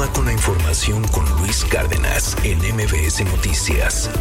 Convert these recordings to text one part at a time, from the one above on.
con la información con Luis Cárdenas en MBS Noticias.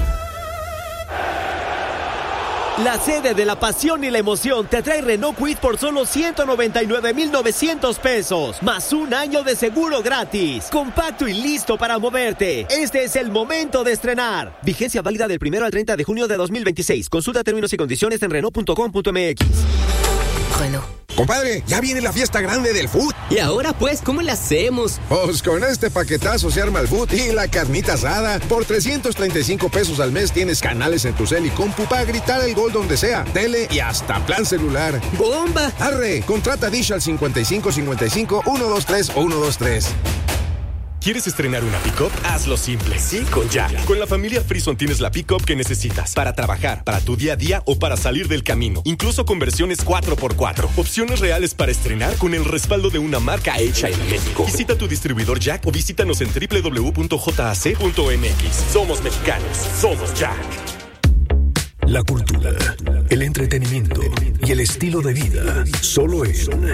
La sede de la pasión y la emoción te trae Renault Kwid por solo 199,900 pesos, más un año de seguro gratis. Compacto y listo para moverte. Este es el momento de estrenar. Vigencia válida del 1 al 30 de junio de 2026. Consulta términos y condiciones en Renault.com.mx. Renault. Compadre, ya viene la fiesta grande del food. ¿Y ahora pues cómo la hacemos? Pues con este paquetazo se arma el food y la carnita asada. Por 335 pesos al mes tienes canales en tu cel y compu para gritar el gol donde sea, tele y hasta plan celular. ¡Bomba! Arre, contrata Dish al 5555 123 123. ¿Quieres estrenar una pick-up? Hazlo simple. Sí, con Jack. Con la familia Frison tienes la pick-up que necesitas para trabajar, para tu día a día o para salir del camino. Incluso con versiones 4x4. Opciones reales para estrenar con el respaldo de una marca hecha en México. Visita tu distribuidor Jack o visítanos en www.jac.mx. Somos mexicanos. Somos Jack. La cultura, el entretenimiento y el estilo de vida. Solo en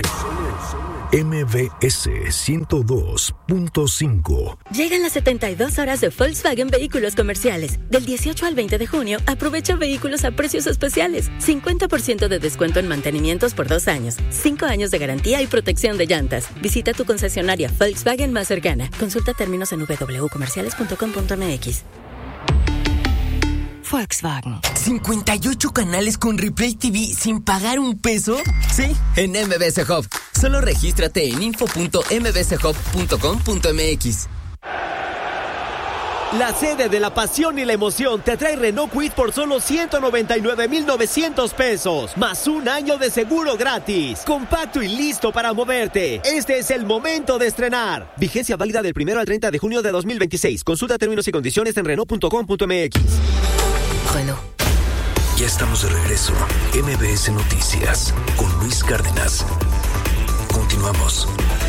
MBS 102.5. Llegan las 72 horas de Volkswagen Vehículos Comerciales. Del 18 al 20 de junio, aprovecha vehículos a precios especiales. 50% de descuento en mantenimientos por 2 años. 5 años de garantía y protección de llantas. Visita tu concesionaria Volkswagen más cercana. Consulta términos en www.comerciales.com.mx. Volkswagen. 58 canales con Replay TV sin pagar un peso. Sí, en MBS Hub. Solo regístrate en info.mbshub.com.mx. La sede de la pasión y la emoción te trae Renault Kwid por solo 199,900 pesos, más un año de seguro gratis. Compacto y listo para moverte. Este es el momento de estrenar. Vigencia válida del 1 al 30 de junio de 2026. Consulta términos y condiciones en Renault.com.mx. Renault. Ya estamos de regreso. MBS Noticias con Luis Cárdenas. Continuamos.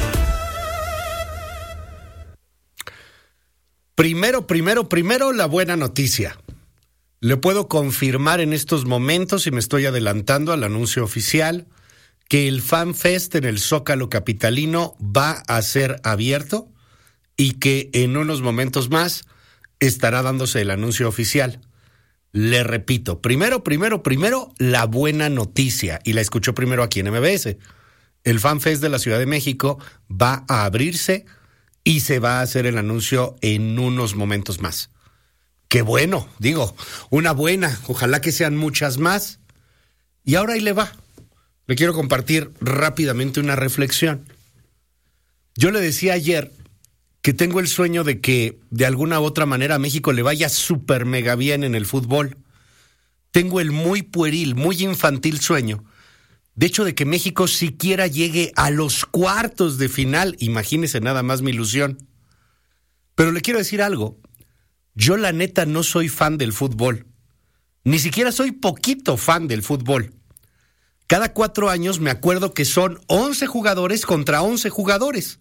Primero, la buena noticia. Le puedo confirmar en estos momentos, y me estoy adelantando al anuncio oficial, que el Fan Fest en el Zócalo capitalino va a ser abierto y que en unos momentos más estará dándose el anuncio oficial. Le repito, primero, la buena noticia, y la escuchó primero aquí en MBS. El Fan Fest de la Ciudad de México va a abrirse y se va a hacer el anuncio en unos momentos más. Qué bueno, una buena, ojalá que sean muchas más. Y ahora ahí le va. Le quiero compartir rápidamente una reflexión. Yo le decía ayer que tengo el sueño de que de alguna u otra manera a México le vaya súper mega bien en el fútbol. Tengo el muy pueril, muy infantil sueño, de hecho, de que México siquiera llegue a los cuartos de final. Imagínese nada más mi ilusión. Pero le quiero decir algo. Yo la neta no soy fan del fútbol. Ni siquiera soy poquito fan del fútbol. Cada 4 años me acuerdo que son 11 jugadores contra 11 jugadores.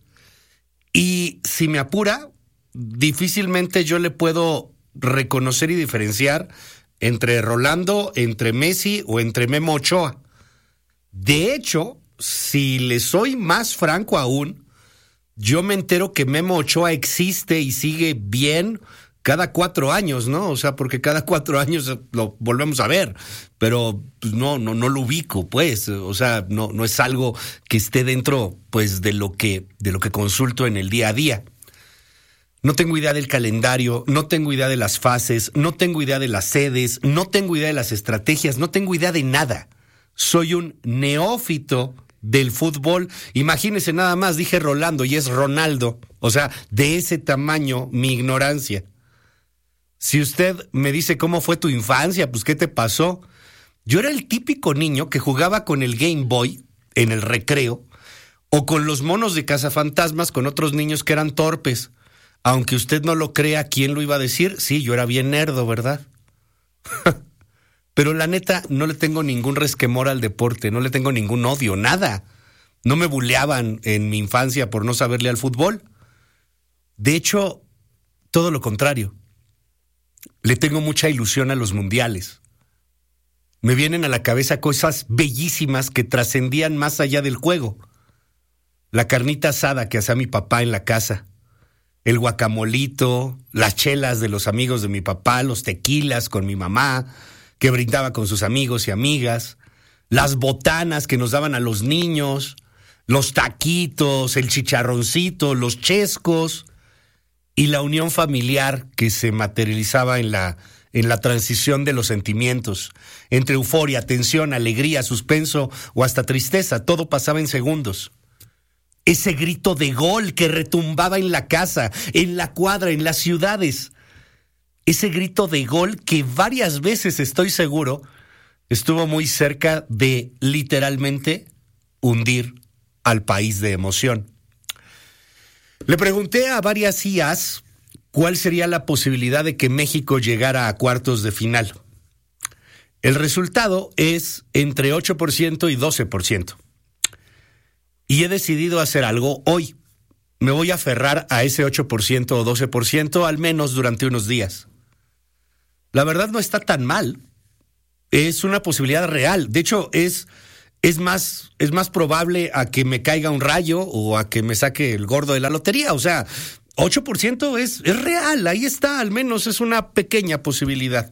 Y si me apura, difícilmente yo le puedo reconocer y diferenciar entre Rolando, entre Messi o entre Memo Ochoa. De hecho, si le soy más franco aún, yo me entero que Memo Ochoa existe y sigue bien cada 4 años, ¿no? O sea, porque cada 4 años lo volvemos a ver, pero pues, no lo ubico, pues. O sea, no es algo que esté dentro, pues, de lo que consulto en el día a día. No tengo idea del calendario, no tengo idea de las fases, no tengo idea de las sedes, no tengo idea de las estrategias, no tengo idea de nada. Soy un neófito del fútbol. Imagínese nada más, dije Rolando y es Ronaldo. O sea, de ese tamaño mi ignorancia. Si usted me dice cómo fue tu infancia, pues ¿qué te pasó? Yo era el típico niño que jugaba con el Game Boy en el recreo o con los monos de cazafantasmas con otros niños que eran torpes. Aunque usted no lo crea, ¿quién lo iba a decir? Sí, yo era bien nerdo, ¿verdad? Pero la neta, no le tengo ningún resquemor al deporte, no le tengo ningún odio, nada. No me buleaban en mi infancia por no saberle al fútbol. De hecho, todo lo contrario. Le tengo mucha ilusión a los mundiales. Me vienen a la cabeza cosas bellísimas que trascendían más allá del juego. La carnita asada que hacía mi papá en la casa. el guacamolito, las chelas de los amigos de mi papá, los tequilas con mi mamá, que brindaba con sus amigos y amigas, las botanas que nos daban a los niños, los taquitos, el chicharroncito, los chescos, y la unión familiar que se materializaba en la transición de los sentimientos, entre euforia, tensión, alegría, suspenso o hasta tristeza. Todo pasaba en segundos. Ese grito de gol que retumbaba en la casa, en la cuadra, en las ciudades. Ese grito de gol que varias veces, estoy seguro, estuvo muy cerca de literalmente hundir al país de emoción. Le pregunté a varias IAs cuál sería la posibilidad de que México llegara a cuartos de final. El resultado es entre 8% y 12%. Y he decidido hacer algo hoy. Me voy a aferrar a ese 8% o 12%, al menos durante unos días. La verdad no está tan mal. Es una posibilidad real. De hecho, es más probable a que me caiga un rayo o a que me saque el gordo de la lotería. O sea, 8% es real. Ahí está, al menos es una pequeña posibilidad.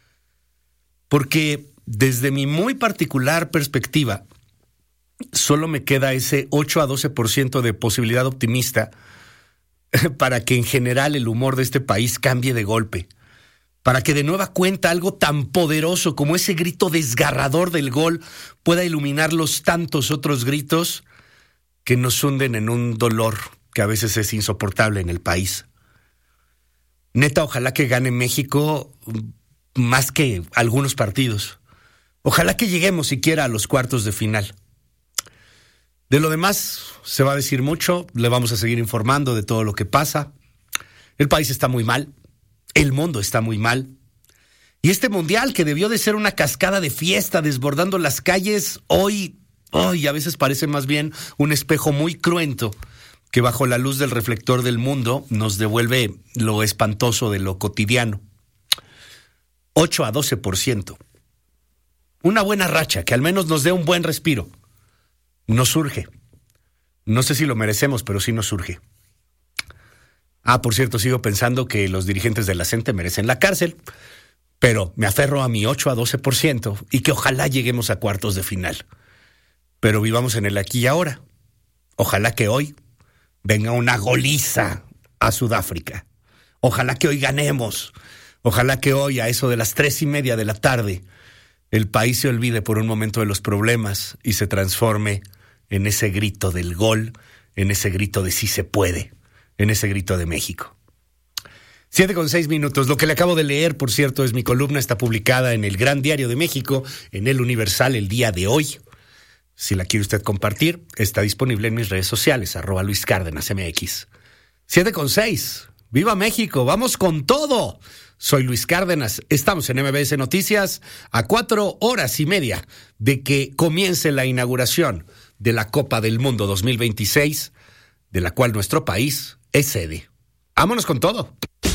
Porque desde mi muy particular perspectiva, solo me queda ese 8 a 12% de posibilidad optimista para que en general el humor de este país cambie de golpe. Para que de nueva cuenta algo tan poderoso como ese grito desgarrador del gol pueda iluminar los tantos otros gritos que nos hunden en un dolor que a veces es insoportable en el país. Neta, ojalá que gane México más que algunos partidos. Ojalá que lleguemos siquiera a los cuartos de final. De lo demás se va a decir mucho, le vamos a seguir informando de todo lo que pasa. El país está muy mal, el mundo está muy mal. Y este mundial, que debió de ser una cascada de fiesta desbordando las calles, hoy a veces parece más bien un espejo muy cruento que bajo la luz del reflector del mundo nos devuelve lo espantoso de lo cotidiano. 8 a 12%. Una buena racha que al menos nos dé un buen respiro. Nos surge. No sé si lo merecemos, pero sí nos surge. Por cierto, sigo pensando que los dirigentes de la CENTE merecen la cárcel, pero me aferro a mi 8 a 12% y que ojalá lleguemos a cuartos de final. Pero vivamos en el aquí y ahora. Ojalá que hoy venga una goliza a Sudáfrica. Ojalá que hoy ganemos. Ojalá que hoy, a eso de las 3:30 de la tarde, el país se olvide por un momento de los problemas y se transforme en ese grito del gol, en ese grito de sí se puede, en ese grito de México. 7:06. Lo que le acabo de leer, por cierto, es mi columna, está publicada en el Gran Diario de México, en El Universal, el día de hoy. Si la quiere usted compartir, está disponible en mis redes sociales, @Luis Cárdenas MX. 7:06. ¡Viva México! ¡Vamos con todo! Soy Luis Cárdenas, estamos en MBS Noticias a 4:30 de que comience la inauguración de la Copa del Mundo 2026, de la cual nuestro país es sede. ¡Vámonos con todo!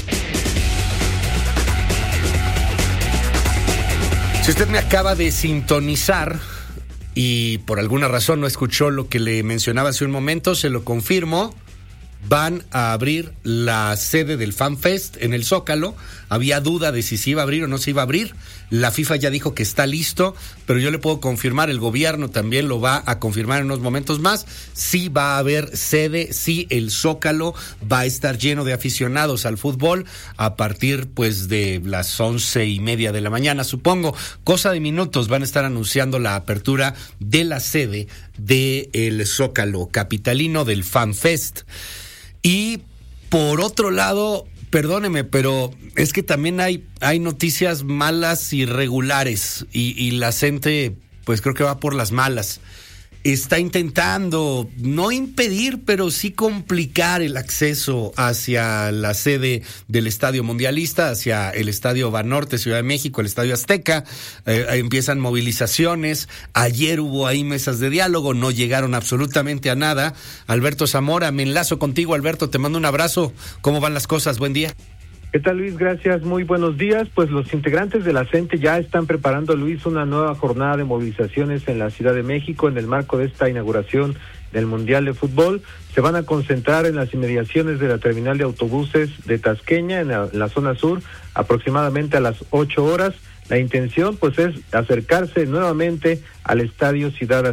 Si usted me acaba de sintonizar y por alguna razón no escuchó lo que le mencionaba hace un momento, se lo confirmo. Van a abrir la sede del FanFest en el Zócalo. Había duda de si se iba a abrir o no se iba a abrir. La FIFA ya dijo que está listo, pero yo le puedo confirmar, el gobierno también lo va a confirmar en unos momentos más. Sí va a haber sede, sí el Zócalo va a estar lleno de aficionados al fútbol a partir pues de las 11:30 de la mañana, supongo. Cosa de minutos van a estar anunciando la apertura de la sede del Zócalo capitalino del FanFest. Y por otro lado, perdóneme, pero es que también hay noticias malas y regulares y la gente pues creo que va por las malas. Está intentando no impedir, pero sí complicar el acceso hacia la sede del Estadio Mundialista, hacia el Estadio Banorte, Ciudad de México, el Estadio Azteca. Empiezan movilizaciones. Ayer hubo ahí mesas de diálogo, no llegaron absolutamente a nada. Alberto Zamora, me enlazo contigo, Alberto, te mando un abrazo. ¿Cómo van las cosas? Buen día. ¿Qué tal, Luis? Gracias, muy buenos días. Pues los integrantes de la CENTE ya están preparando, Luis, una nueva jornada de movilizaciones en la Ciudad de México en el marco de esta inauguración del Mundial de Fútbol. Se van a concentrar en las inmediaciones de la terminal de autobuses de Tasqueña, en la zona sur, aproximadamente a las 8 horas. La intención pues es acercarse nuevamente al Estadio Ciudad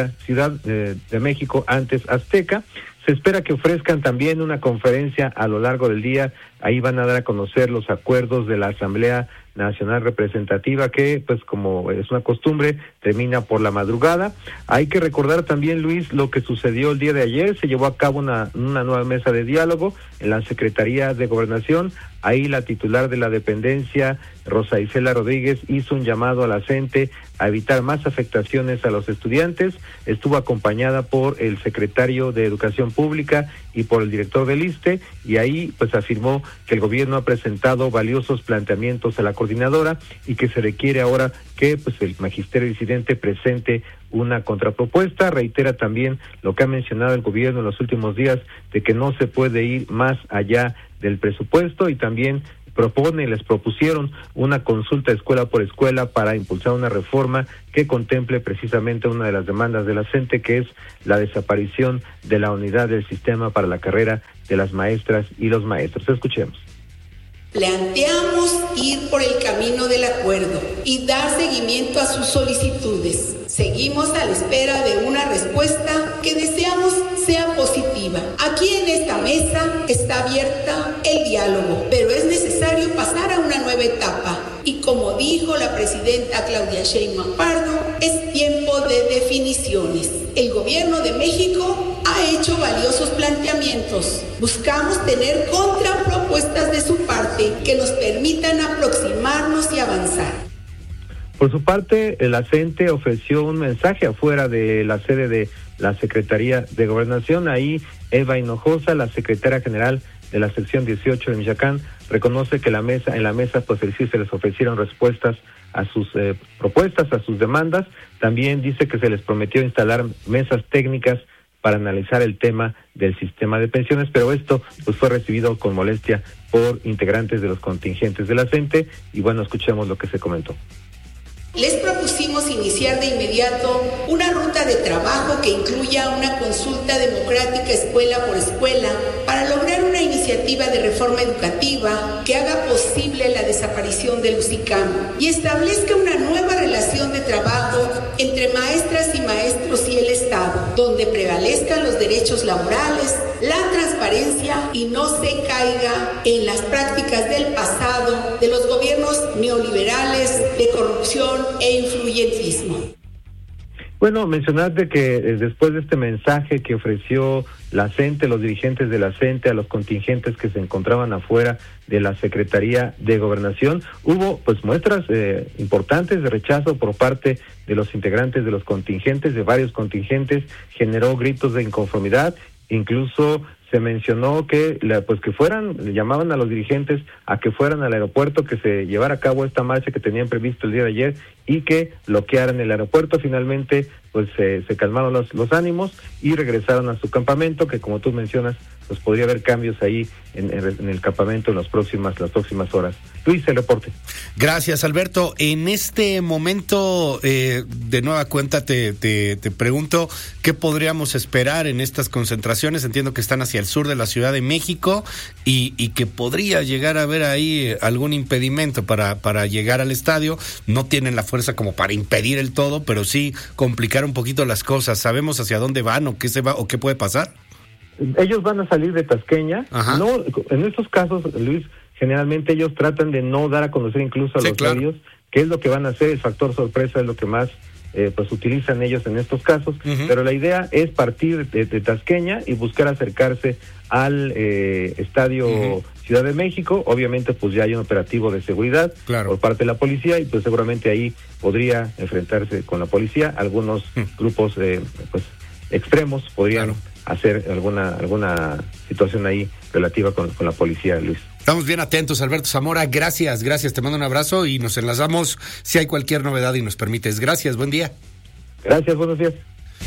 de México, antes Azteca. Se espera que ofrezcan también una conferencia a lo largo del día. Ahí van a dar a conocer los acuerdos de la Asamblea Nacional Representativa, que pues como es una costumbre, termina por la madrugada. Hay que recordar también, Luis, lo que sucedió el día de ayer. Se llevó a cabo una nueva mesa de diálogo en la Secretaría de Gobernación. Ahí la titular de la dependencia, Rosa Isela Rodríguez, hizo un llamado a la CENTE a evitar más afectaciones a los estudiantes. Estuvo acompañada por el secretario de Educación Pública y por el director del ISSSTE, y ahí pues afirmó que el gobierno ha presentado valiosos planteamientos a la coordinadora y que se requiere ahora que pues el magisterio disidente presente una contrapropuesta. Reitera también lo que ha mencionado el gobierno en los últimos días, de que no se puede ir más allá del presupuesto, y también les propusieron una consulta escuela por escuela para impulsar una reforma que contemple precisamente una de las demandas de la CENTE, que es la desaparición de la unidad del sistema para la carrera de las maestras y los maestros. Escuchemos. Planteamos ir por el camino del acuerdo y dar seguimiento a sus solicitudes. Seguimos a la espera de una respuesta que deseamos sea positiva. Aquí en esta mesa está abierta el diálogo, pero es necesario pasar a una nueva etapa. Y como dijo la presidenta Claudia Sheinbaum Pardo, es tiempo de definiciones. El gobierno de México ha hecho valiosos planteamientos. Buscamos tener contrapropuestas de su parte que nos permitan aproximarnos y avanzar. Por su parte, la CENTE ofreció un mensaje afuera de la sede de la Secretaría de Gobernación. Ahí Eva Hinojosa, la secretaria general de la sección 18 de Michoacán, reconoce que en la mesa pues sí se les ofrecieron respuestas a sus propuestas, a sus demandas. También dice que se les prometió instalar mesas técnicas para analizar el tema del sistema de pensiones, pero esto pues fue recibido con molestia por integrantes de los contingentes de la CENTE, y bueno, escuchemos lo que se comentó. Les propusimos iniciar de inmediato una ruta de trabajo que incluya una consulta democrática escuela por escuela para lograr una iniciativa de reforma educativa que haga posible la desaparición del UCICAM y establezca una nueva relación de trabajo entre maestras y maestros y el Estado, donde prevalezcan los derechos laborales, la transparencia y no se caiga en las prácticas del pasado de los gobiernos neoliberales de corrupción e influyentismo. Bueno, mencionarte que después de este mensaje que ofreció la CENTE, los dirigentes de la CENTE a los contingentes que se encontraban afuera de la Secretaría de Gobernación, hubo pues muestras importantes de rechazo por parte de los integrantes de los contingentes, de varios contingentes. Generó gritos de inconformidad. Incluso se mencionó que llamaban a los dirigentes a que fueran al aeropuerto, que se llevara a cabo esta marcha que tenían previsto el día de ayer y que bloquearan el aeropuerto. Finalmente pues se calmaron los ánimos y regresaron a su campamento, que como tú mencionas pues podría haber cambios ahí en el campamento en las próximas horas. Luis, el reporte. Gracias, Alberto. En este momento, de nueva cuenta te pregunto, ¿qué podríamos esperar en estas concentraciones? Entiendo que están hacia el sur de la Ciudad de México y que podría llegar a haber ahí algún impedimento para llegar al estadio. No tienen la fuerza como para impedir el todo, pero sí complicar un poquito las cosas. ¿Sabemos hacia dónde van o qué puede pasar? Ellos van a salir de Tasqueña. Ajá. No, en estos casos, Luis, generalmente ellos tratan de no dar a conocer incluso a los medios qué es lo que van a hacer. El factor sorpresa es lo que más pues utilizan ellos en estos casos. Uh-huh. Pero la idea es partir de Tasqueña y buscar acercarse al estadio Ciudad de México. Obviamente pues ya hay un operativo de seguridad por parte de la policía y pues seguramente ahí podría enfrentarse con la policía. Algunos grupos pues extremos podrían hacer alguna situación ahí relativa con la policía, Luis. Estamos bien atentos, Alberto Zamora. Gracias, te mando un abrazo y nos enlazamos si hay cualquier novedad y nos permites. Gracias, buen día. Gracias, buenos días.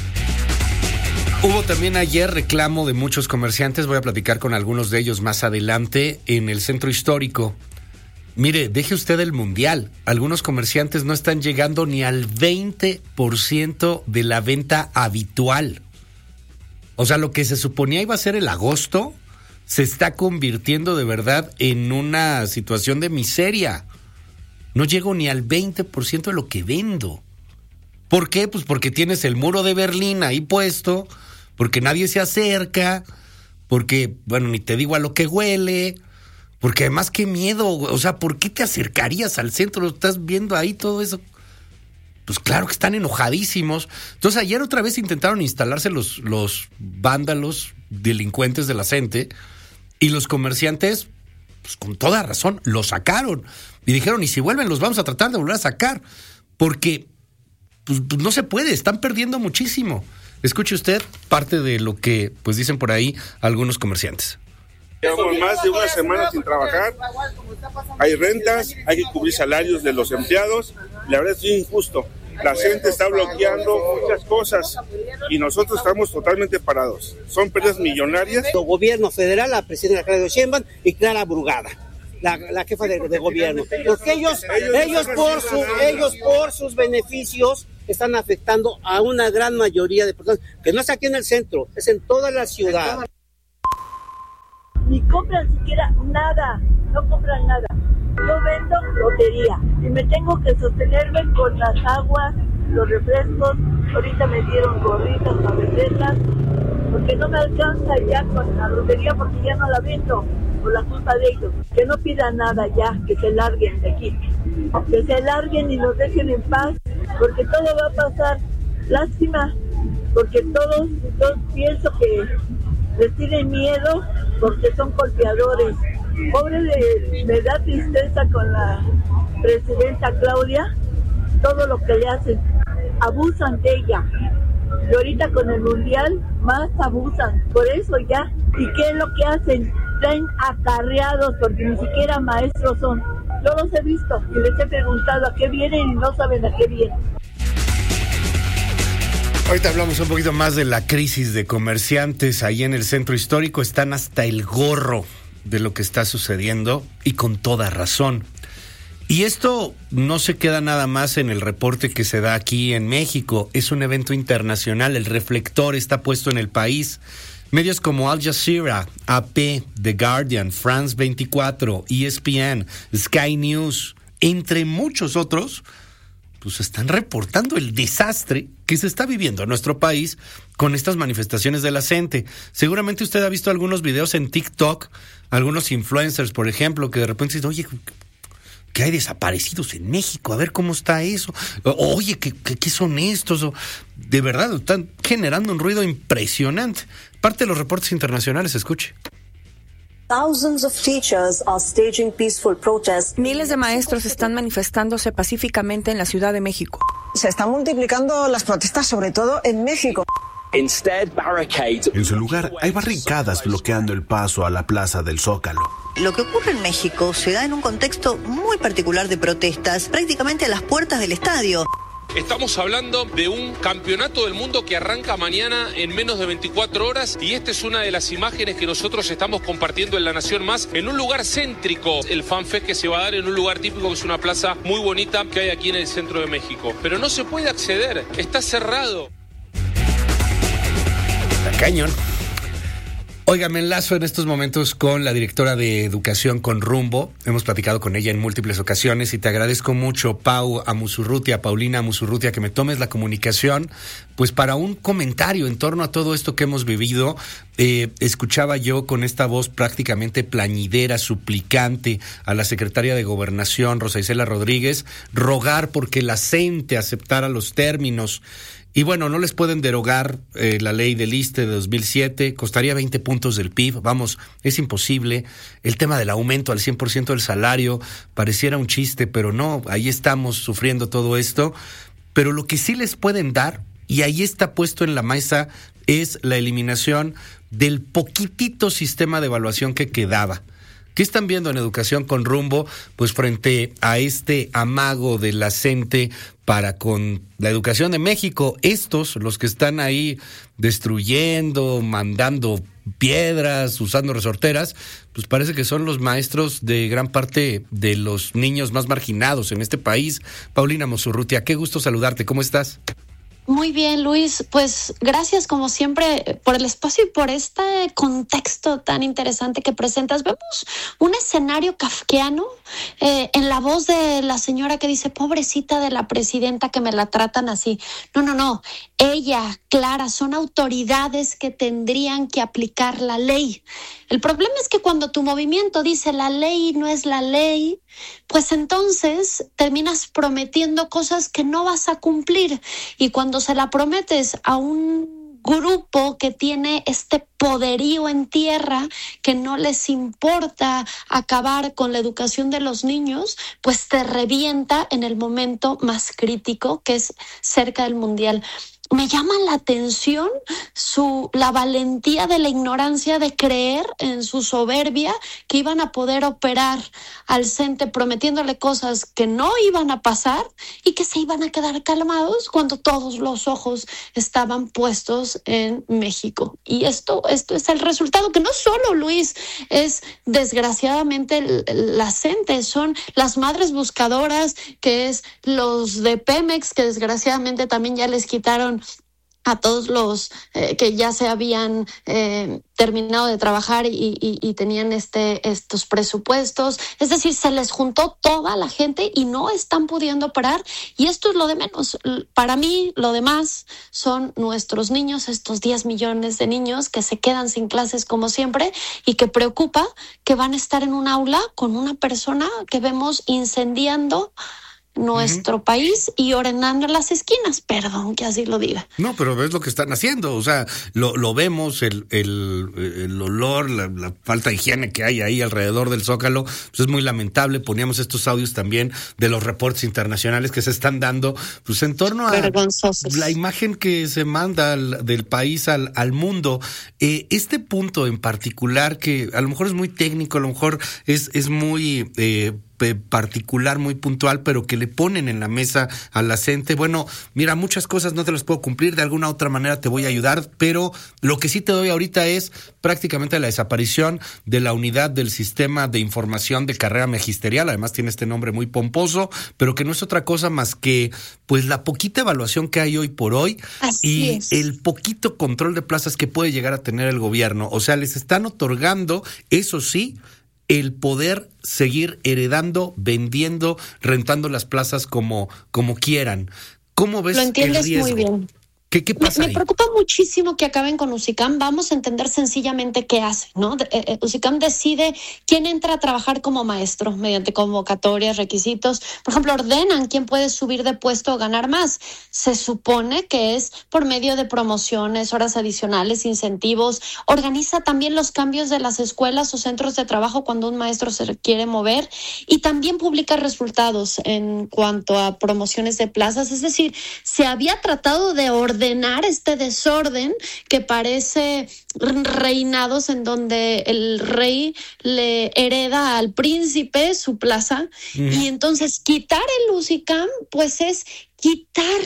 Hubo también ayer reclamo de muchos comerciantes, voy a platicar con algunos de ellos más adelante, en el centro histórico. Mire, deje usted el mundial. Algunos comerciantes no están llegando ni al 20% de la venta habitual. O sea, lo que se suponía iba a ser el agosto se está convirtiendo de verdad en una situación de miseria. No llego ni al 20% de lo que vendo. ¿Por qué? Pues porque tienes el muro de Berlín ahí puesto, porque nadie se acerca, porque, bueno, ni te digo a lo que huele, porque además qué miedo, o sea, ¿por qué te acercarías al centro? ¿Estás viendo ahí todo eso? Pues claro que están enojadísimos. Entonces ayer otra vez intentaron instalarse los vándalos, delincuentes de la CENTE, y los comerciantes, pues con toda razón, los sacaron. Y dijeron, y si vuelven los vamos a tratar de volver a sacar, porque pues no se puede, están perdiendo muchísimo. Escuche usted parte de lo que pues dicen por ahí algunos comerciantes. Llevamos más de una semana sin trabajar, hay rentas, hay que cubrir salarios de los empleados, la verdad es injusto. La gente está bloqueando muchas cosas y nosotros estamos totalmente parados. Son pérdidas millonarias. El gobierno federal, la presidenta Claudia Sheinbaum y Clara Brugada, la jefa de gobierno. Porque ellos por sus beneficios están afectando a una gran mayoría de personas, que no es aquí en el centro, es en toda la ciudad. Ni compran siquiera nada, no compran nada. Yo vendo lotería y me tengo que sostenerme con las aguas, los refrescos. Ahorita me dieron gorritas para venderlas, porque no me alcanza ya con la lotería, porque ya no la vendo por la culpa de ellos. Que no pidan nada ya, que se larguen de aquí, que se larguen y nos dejen en paz, porque todo va a pasar. Lástima, porque todos pienso que les tienen miedo porque son golpeadores. Pobre me da tristeza con la presidenta Claudia, todo lo que le hacen, abusan de ella. Y ahorita con el mundial más abusan, por eso ya. ¿Y qué es lo que hacen? Traen acarreados porque ni siquiera maestros son. Yo los he visto y les he preguntado a qué vienen y no saben a qué vienen. Ahorita hablamos un poquito más de la crisis de comerciantes ahí en el centro histórico. Están hasta el gorro de lo que está sucediendo y con toda razón. Y esto no se queda nada más en el reporte que se da aquí en México. Es un evento internacional. El reflector está puesto en el país. Medios como Al Jazeera, AP, The Guardian, France 24, ESPN, Sky News, entre muchos otros, pues están reportando el desastre que se está viviendo en nuestro país con estas manifestaciones de la CENTE. Seguramente usted ha visto algunos videos en TikTok, algunos influencers, por ejemplo, que de repente dicen, oye, que hay desaparecidos en México, a ver cómo está eso. Oye, ¿qué son estos? De verdad, están generando un ruido impresionante. Parte de los reportes internacionales, escuche. Miles de maestros están manifestándose pacíficamente en la Ciudad de México. Se están multiplicando las protestas, sobre todo en México. En su lugar, hay barricadas bloqueando el paso a la Plaza del Zócalo. Lo que ocurre en México se da en un contexto muy particular de protestas, prácticamente a las puertas del estadio. Estamos hablando de un campeonato del mundo que arranca mañana en menos de 24 horas y esta es una de las imágenes que nosotros estamos compartiendo en La Nación Más, en un lugar céntrico. El FanFest que se va a dar en un lugar típico, que es una plaza muy bonita que hay aquí en el centro de México. Pero no se puede acceder, está cerrado. Está cañón. Oiga, me enlazo en estos momentos con la directora de Educación con Rumbo. Hemos platicado con ella en múltiples ocasiones y te agradezco mucho, Paulina Amusurrutia, que me tomes la comunicación, pues para un comentario en torno a todo esto que hemos vivido. Escuchaba yo con esta voz prácticamente plañidera, suplicante, a la secretaria de Gobernación, Rosa Isela Rodríguez, rogar porque la CENTE aceptara los términos. Y bueno, no les pueden derogar la ley del ISSSTE de 2007, costaría 20 puntos del PIB, vamos, es imposible. El tema del aumento al 100% del salario pareciera un chiste, pero no, ahí estamos sufriendo todo esto. Pero lo que sí les pueden dar, y ahí está puesto en la mesa, es la eliminación del poquitito sistema de evaluación que quedaba. ¿Qué están viendo en Educación con Rumbo? Pues frente a este amago de la CENTE para con la educación de México, los que están ahí destruyendo, mandando piedras, usando resorteras, pues parece que son los maestros de gran parte de los niños más marginados en este país. Paulina Amusurrutia, qué gusto saludarte, ¿cómo estás? Muy bien, Luis. Pues gracias como siempre por el espacio y por este contexto tan interesante que presentas. Vemos un escenario kafkiano en la voz de la señora que dice, pobrecita de la presidenta que me la tratan así. No. Ella, Clara, son autoridades que tendrían que aplicar la ley. El problema es que cuando tu movimiento dice la ley no es la ley, pues entonces terminas prometiendo cosas que no vas a cumplir. Y cuando se la prometes a un grupo que tiene este poderío en tierra, que no les importa acabar con la educación de los niños, pues te revienta en el momento más crítico, que es cerca del Mundial. Me llama la atención la valentía de la ignorancia de creer en su soberbia que iban a poder operar al CENTE prometiéndole cosas que no iban a pasar y que se iban a quedar calmados cuando todos los ojos estaban puestos en México. Y esto es el resultado, que no solo, Luis, es desgraciadamente la CENTE, son las madres buscadoras, que es los de Pemex, que desgraciadamente también ya les quitaron a todos los que ya se habían terminado de trabajar y tenían estos presupuestos. Es decir, se les juntó toda la gente y no están pudiendo parar. Y esto es lo de menos. Para mí, lo demás son nuestros niños, estos 10 millones de niños que se quedan sin clases como siempre y que preocupa que van a estar en un aula con una persona que vemos incendiando nuestro país y orinando en las esquinas, perdón que así lo diga. No, pero ves lo que están haciendo, o sea, lo vemos, el olor, la falta de higiene que hay ahí alrededor del Zócalo, pues es muy lamentable. Poníamos estos audios también de los reportes internacionales que se están dando, pues en torno a la imagen que se manda del país al mundo. Este punto en particular, que a lo mejor es muy técnico, a lo mejor es muy particular, muy puntual, pero que le ponen en la mesa a la CENTE. Bueno, mira, muchas cosas no te las puedo cumplir, de alguna otra manera te voy a ayudar, pero lo que sí te doy ahorita es prácticamente la desaparición de la unidad del sistema de información de carrera magisterial. Además tiene este nombre muy pomposo, pero que no es otra cosa más que pues la poquita evaluación que hay hoy por hoy. Así es. El poquito control de plazas que puede llegar a tener el gobierno. O sea, les están otorgando, eso sí, el poder seguir heredando, vendiendo, rentando las plazas como quieran. ¿Cómo ves el riesgo? Lo entiendes muy bien. ¿Qué pasa ahí? Me preocupa muchísimo que acaben con UCICAM. Vamos a entender sencillamente qué hace, ¿no? UCICAM decide quién entra a trabajar como maestro mediante convocatorias, requisitos. Por ejemplo, ordenan quién puede subir de puesto o ganar más. Se supone que es por medio de promociones, horas adicionales, incentivos. Organiza también los cambios de las escuelas o centros de trabajo cuando un maestro se quiere mover. Y también publica resultados en cuanto a promociones de plazas. Es decir, se había tratado de ordenar este desorden que parece reinados en donde el rey le hereda al príncipe su plaza, y entonces quitar el UCICAM pues es quitar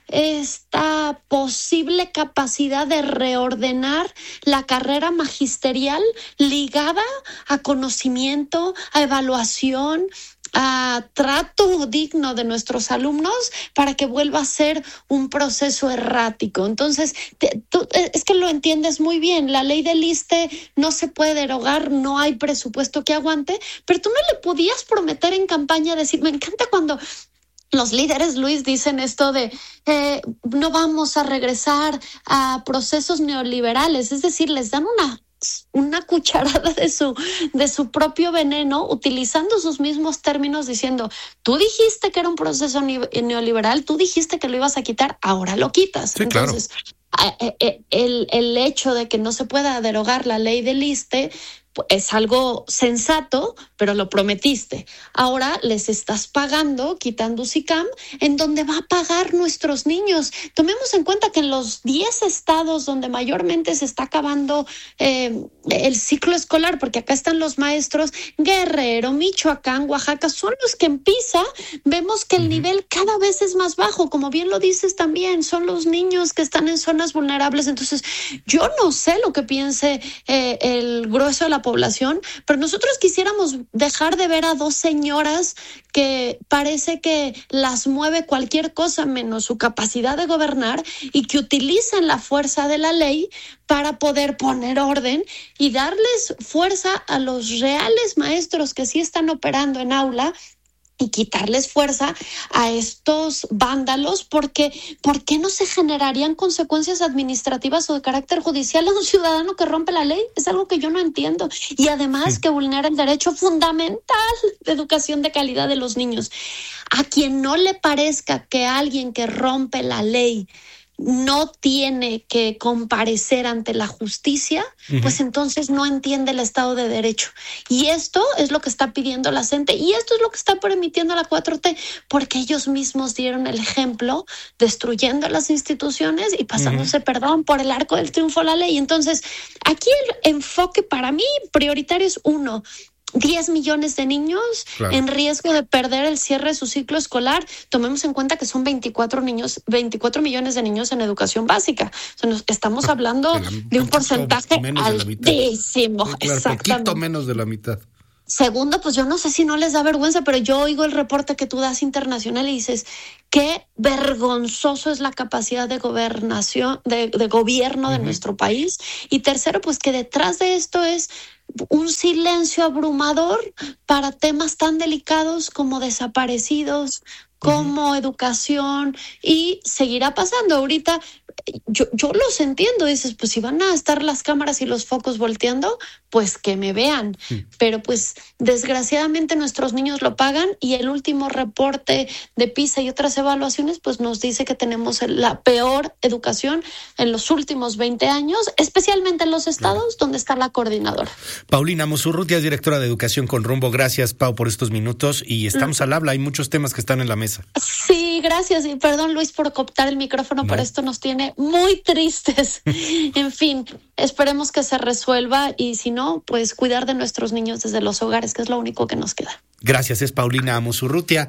esta posible capacidad de reordenar la carrera magisterial ligada a conocimiento, a evaluación, a trato digno de nuestros alumnos, para que vuelva a ser un proceso errático. Entonces, tú, es que lo entiendes muy bien, la ley del ISSSTE no se puede derogar, no hay presupuesto que aguante, pero tú no le podías prometer en campaña, decir, me encanta cuando los líderes, Luis, dicen esto de no vamos a regresar a procesos neoliberales, es decir, les dan una cucharada de su propio veneno, utilizando sus mismos términos, diciendo, tú dijiste que era un proceso neoliberal, tú dijiste que lo ibas a quitar, ahora lo quitas. Sí, entonces, claro. El hecho de que no se pueda derogar la ley del ISSSTE es algo sensato, pero lo prometiste. Ahora les estás pagando, quitando UCICAM, en donde va a pagar nuestros niños. Tomemos en cuenta que en los 10 estados donde mayormente se está acabando el ciclo escolar, porque acá están los maestros, Guerrero, Michoacán, Oaxaca, son los que en PISA vemos que el nivel cada vez es más bajo. Como bien lo dices también, son los niños que están en zonas vulnerables. Entonces, yo no sé lo que piense el grueso de la la población, pero nosotros quisiéramos dejar de ver a dos señoras que parece que las mueve cualquier cosa menos su capacidad de gobernar y que utilizan la fuerza de la ley para poder poner orden y darles fuerza a los reales maestros que sí están operando en aula y quitarles fuerza a estos vándalos, porque ¿por qué no se generarían consecuencias administrativas o de carácter judicial a un ciudadano que rompe la ley? Es algo que yo no entiendo. Y además que vulnera el derecho fundamental de educación de calidad de los niños. A quien no le parezca que alguien que rompe la ley no tiene que comparecer ante la justicia, pues entonces no entiende el Estado de Derecho. Y esto es lo que está pidiendo la CENTE y esto es lo que está permitiendo la 4T, porque ellos mismos dieron el ejemplo destruyendo las instituciones y pasándose, por el arco del triunfo la ley. Entonces, aquí el enfoque para mí prioritario es 1. 10 millones de niños en riesgo de perder el cierre de su ciclo escolar. Tomemos en cuenta que son 24 millones de niños en educación básica. O sea, estamos hablando de un porcentaje altísimo. Poquito menos de la mitad. Segundo, pues yo no sé si no les da vergüenza, pero yo oigo el reporte que tú das internacional y dices, qué vergonzoso es la capacidad de gobernación, de gobierno de nuestro país. Y tercero, pues que detrás de esto es un silencio abrumador para temas tan delicados como desaparecidos, como educación, y seguirá pasando. Ahorita yo los entiendo, dices, pues si van a estar las cámaras y los focos volteando, pues que me vean. Pero pues desgraciadamente nuestros niños lo pagan y el último reporte de PISA y otras evaluaciones pues nos dice que tenemos la peor educación en los últimos 20 años, especialmente en los estados donde está la coordinadora. Paulina Musurrutia es directora de Educación con Rumbo. Gracias, Pau, por estos minutos y estamos al habla. Hay muchos temas que están en la mesa. Sí, gracias. Y perdón, Luis, por cooptar el micrófono, pero esto nos tiene muy tristes. En fin, esperemos que se resuelva y si no, pues cuidar de nuestros niños desde los hogares, que es lo único que nos queda. Gracias, es Paulina Musurrutia.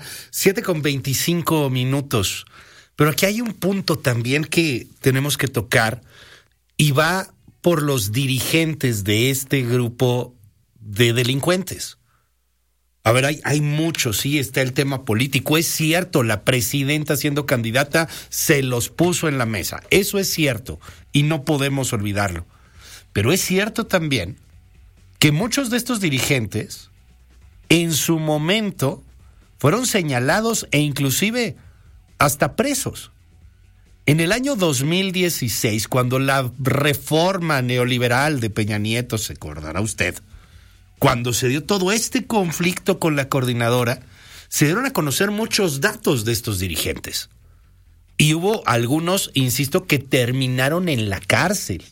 7:25. Pero aquí hay un punto también que tenemos que tocar y va por los dirigentes de este grupo de delincuentes. A ver, hay muchos, sí, está el tema político. Es cierto, la presidenta siendo candidata se los puso en la mesa. Eso es cierto y no podemos olvidarlo. Pero es cierto también que muchos de estos dirigentes en su momento fueron señalados e inclusive hasta presos. En el año 2016, cuando la reforma neoliberal de Peña Nieto, se acordará usted, cuando se dio todo este conflicto con la coordinadora, se dieron a conocer muchos datos de estos dirigentes. Y hubo algunos, insisto, que terminaron en la cárcel.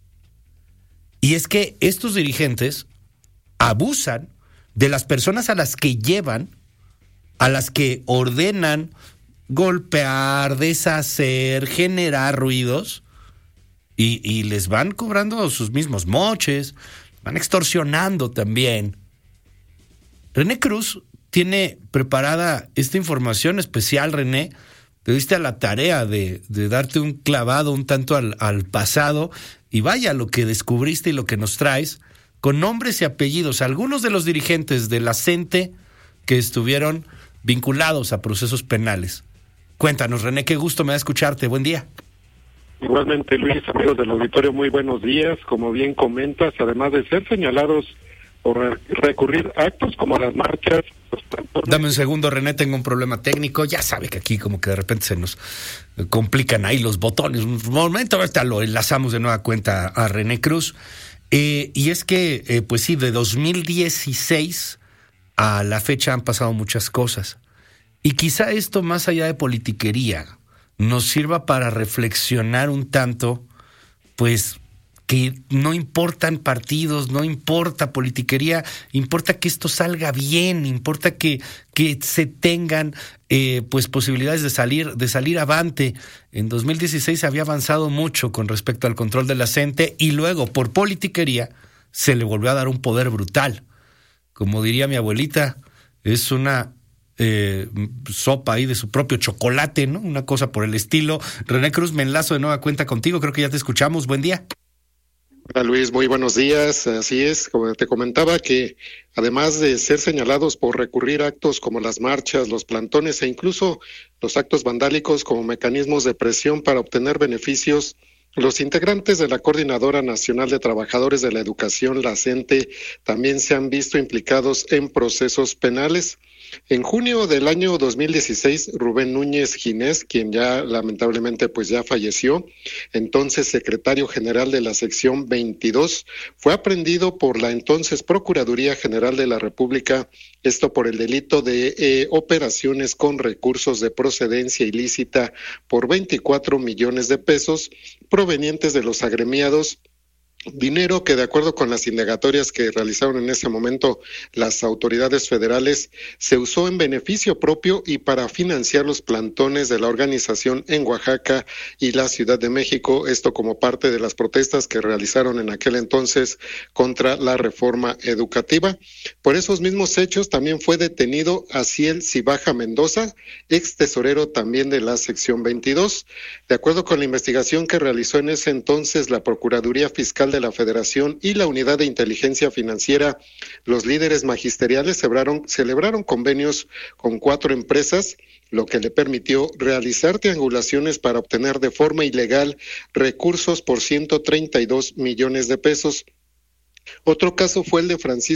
Y es que estos dirigentes abusan de las personas a las que llevan, a las que ordenan golpear, deshacer, generar ruidos, y les van cobrando sus mismos moches, van extorsionando también. René Cruz tiene preparada esta información especial, René. Te diste a la tarea de darte un clavado un tanto al pasado, y vaya lo que descubriste y lo que nos traes, con nombres y apellidos, algunos de los dirigentes de la CENTE que estuvieron vinculados a procesos penales. Cuéntanos, René, qué gusto me da escucharte. Buen día. Igualmente, Luis, amigos del auditorio, muy buenos días. Como bien comentas, además de ser señalados por recurrir a actos como las marchas. Dame un segundo, René, tengo un problema técnico. Ya sabe que aquí como que de repente se nos complican ahí los botones. Un momento, ahorita lo enlazamos de nueva cuenta a René Cruz. Y es que, pues sí, de 2016 a la fecha han pasado muchas cosas. Y quizá esto, más allá de politiquería, nos sirva para reflexionar un tanto, pues, que no importan partidos, no importa politiquería, importa que esto salga bien, importa que se tengan pues posibilidades de salir avante. En 2016 se había avanzado mucho con respecto al control de la CENTE y luego por politiquería se le volvió a dar un poder brutal. Como diría mi abuelita, es una sopa ahí de su propio chocolate, ¿no? Una cosa por el estilo. René Cruz, me enlazo de nueva cuenta contigo, creo que ya te escuchamos. Buen día. Hola Luis, muy buenos días. Así es, como te comentaba, que además de ser señalados por recurrir a actos como las marchas, los plantones e incluso los actos vandálicos como mecanismos de presión para obtener beneficios, los integrantes de la Coordinadora Nacional de Trabajadores de la Educación, la CENTE, también se han visto implicados en procesos penales. En junio del año 2016, Rubén Núñez Ginés, quien ya lamentablemente pues ya falleció, entonces secretario general de la sección 22, fue aprehendido por la entonces Procuraduría General de la República, esto por el delito de operaciones con recursos de procedencia ilícita por 24 millones de pesos provenientes de los agremiados. Dinero que, de acuerdo con las indagatorias que realizaron en ese momento las autoridades federales, se usó en beneficio propio y para financiar los plantones de la organización en Oaxaca y la Ciudad de México, esto como parte de las protestas que realizaron en aquel entonces contra la reforma educativa. Por esos mismos hechos también fue detenido Aciel Cibaja Mendoza, ex tesorero también de la sección 22. De acuerdo con la investigación que realizó en ese entonces la Procuraduría Fiscal de la Federación y la Unidad de Inteligencia Financiera, los líderes magisteriales celebraron convenios con 4 empresas, lo que le permitió realizar triangulaciones para obtener de forma ilegal recursos por 132 millones de pesos. Otro caso fue el de Francisco